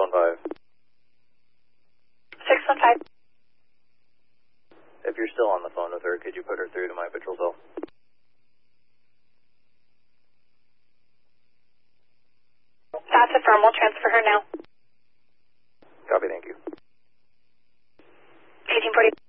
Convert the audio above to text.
615. 615. If you're still on the phone with her, could you put her through to my patrol cell? That's affirmed. We'll transfer her now. Copy, thank you. 1840.